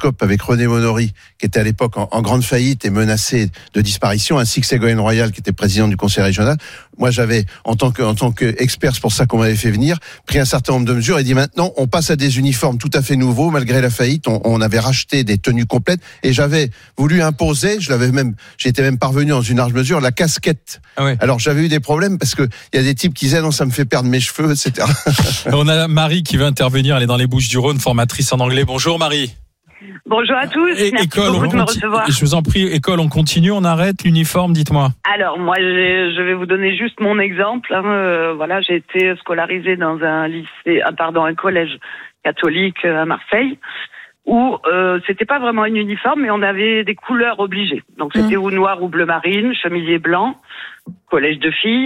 Sénécoscope avec René Monory, qui était à l'époque en grande faillite et menacé de disparition, ainsi que Ségolène Royal, qui était président du conseil régional. Moi, j'avais, en tant qu'expert, c'est pour ça qu'on m'avait fait venir, pris un certain nombre de mesures et dit maintenant, on passe à des uniformes tout à fait nouveaux, malgré la faillite. On avait racheté des tenues complètes et j'avais voulu imposer, j'étais même parvenu dans une large mesure, la casquette. Ah ouais. Alors, j'avais eu des problèmes parce que il y a des types qui disaient non, ça me fait perdre mes cheveux, etc. On a Marie qui veut intervenir, elle est dans les Bouches-du-Rhône, formatrice en anglais. Bonjour Marie. Bonjour à tous, merci école, beaucoup de me recevoir. Je vous en prie, école, on continue, on arrête l'uniforme, dites-moi. Alors moi, je vais vous donner juste mon exemple. Voilà, j'ai été scolarisée dans un collège catholique à Marseille, où c'était pas vraiment un uniforme, mais on avait des couleurs obligées. Donc c'était ou noir ou bleu marine, chemisier blanc, collège de filles.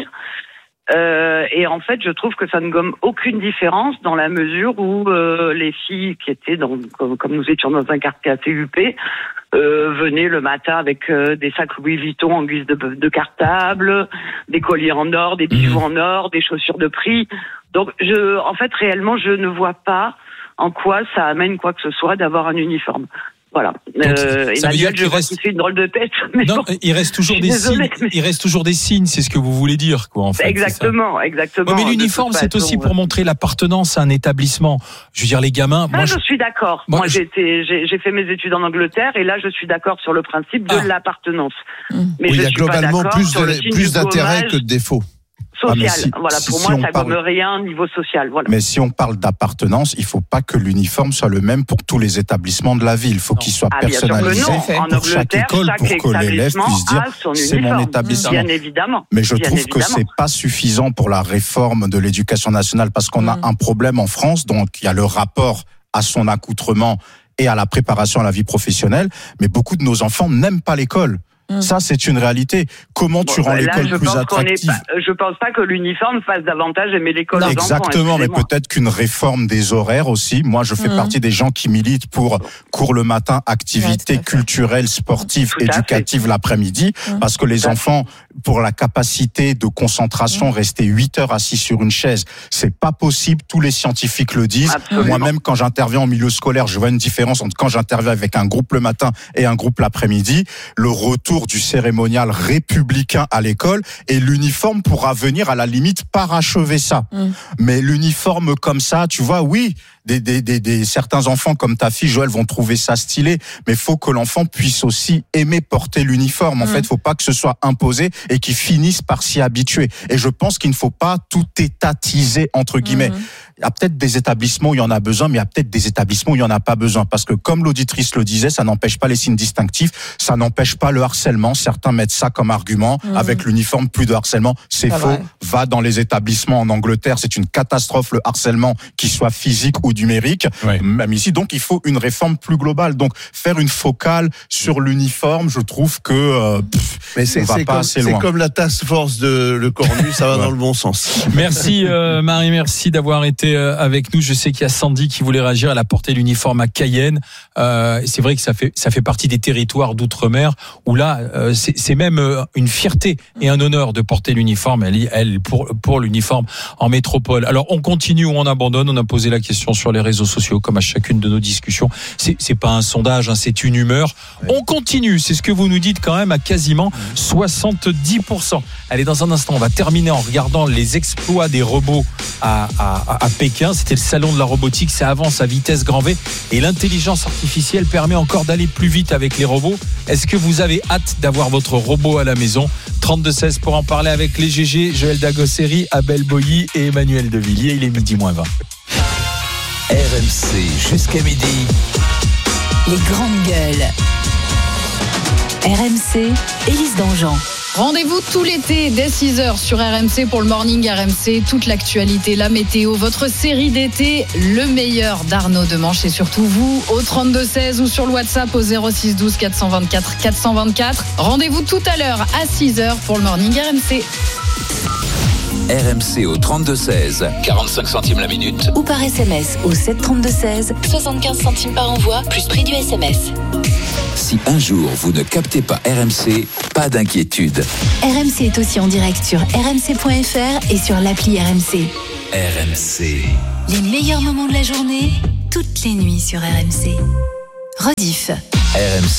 Et en fait, je trouve que ça ne gomme aucune différence dans la mesure où les filles qui étaient comme nous étions dans un quartier assez huppé, venaient le matin avec des sacs Louis Vuitton en guise de cartable, des colliers en or, des bijoux en or, des chaussures de prix. Donc, en fait, réellement, je ne vois pas en quoi ça amène quoi que ce soit d'avoir un uniforme. Voilà. Emmanuel, je vois qu'il fait une drôle de tête. Mais non, bon, il reste toujours des signes. Il reste toujours des signes, c'est ce que vous voulez dire, quoi, en fait. Exactement. Ouais, mais l'uniforme, c'est aussi pour montrer l'appartenance à un établissement. Je veux dire, les gamins. Je suis d'accord. Moi, j'ai fait mes études en Angleterre et là, je suis d'accord sur le principe de l'appartenance. Mais il y a globalement plus d'intérêt que de défaut. Social. Pour moi, ça gomme rien niveau social. Voilà. Mais si on parle d'appartenance, il faut pas que l'uniforme soit le même pour tous les établissements de la ville. Il faut qu'il soit personnalisé pour chaque école, pour que l'élève puisse dire c'est mon établissement. Bien évidemment. Mais je trouve que c'est pas suffisant pour la réforme de l'éducation nationale parce qu'on a un problème en France. Donc il y a le rapport à son accoutrement et à la préparation à la vie professionnelle. Mais beaucoup de nos enfants n'aiment pas l'école. Ça, c'est une réalité. Comment tu rends l'école plus attractive ? Je pense pas que l'uniforme fasse davantage aimer l'école aux enfants. Exactement, mais peut-être qu'une réforme des horaires aussi. Moi, je fais partie des gens qui militent pour cours le matin, activités culturelles, sportives, éducatives l'après-midi, parce que les enfants, pour la capacité de concentration, rester 8 heures assis sur une chaise, c'est pas possible. Tous les scientifiques le disent. Absolument. Moi-même, quand j'interviens en milieu scolaire, je vois une différence entre quand j'interviens avec un groupe le matin et un groupe l'après-midi. Le retour du cérémonial républicain à l'école et l'uniforme pourra venir à la limite parachever ça. Mais l'uniforme comme ça, tu vois, oui, certains enfants comme ta fille Joël vont trouver ça stylé, mais faut que l'enfant puisse aussi aimer porter l'uniforme. En fait, faut pas que ce soit imposé et qu'il finisse par s'y habituer. Et je pense qu'il ne faut pas tout étatiser entre guillemets. Il y a peut-être des établissements où il y en a besoin, mais il y a peut-être des établissements où il y en a pas besoin. Parce que comme l'auditrice le disait, ça n'empêche pas les signes distinctifs, ça n'empêche pas le harcèlement. Certains mettent ça comme argument. Avec l'uniforme, plus de harcèlement. C'est faux. Vrai. Va dans les établissements en Angleterre, c'est une catastrophe le harcèlement, qu'il soit physique ou numérique. Même ici, donc il faut une réforme plus globale. Donc faire une focale sur l'uniforme, je trouve que mais c'est comme la task force de Le Cornu, ça va dans le bon sens. Merci Marie, merci d'avoir été avec nous. Je sais qu'il y a Sandy qui voulait réagir. Elle a porté l'uniforme à Cayenne. C'est vrai que ça fait partie des territoires d'outre-mer où là, c'est même une fierté et un honneur de porter l'uniforme. Elle pour l'uniforme en métropole. Alors on continue ou on abandonne. On a posé la question sur les réseaux sociaux, comme à chacune de nos discussions. C'est pas un sondage, c'est une humeur. On continue. C'est ce que vous nous dites quand même à quasiment 70%. Allez, dans un instant, on va terminer en regardant les exploits des robots à Pékin. C'était le salon de la robotique. Ça avance à vitesse grand V et l'intelligence artificielle permet encore d'aller plus vite avec les robots. Est-ce que vous avez hâte d'avoir votre robot à la maison ? 32-16 pour en parler avec les GG, Joël Dagosseri, Abel Boilly et Emmanuel Devilliers. Il est 12:20. RMC jusqu'à midi. Les grandes gueules. RMC, Élise Dangean. Rendez-vous tout l'été dès 6h sur RMC pour le Morning RMC. Toute l'actualité, la météo, votre série d'été, le meilleur d'Arnaud Demanche et surtout vous au 32-16 ou sur le WhatsApp au 06 12 424 424. Rendez-vous tout à l'heure à 6h pour le Morning RMC. RMC au 32-16, 45 centimes la minute. Ou par SMS au 732-16, 75 centimes par envoi, plus prix du SMS. Si un jour vous ne captez pas RMC, pas d'inquiétude. RMC est aussi en direct sur rmc.fr et sur l'appli RMC. RMC. Les meilleurs moments de la journée, toutes les nuits sur RMC. Rediff. RMC.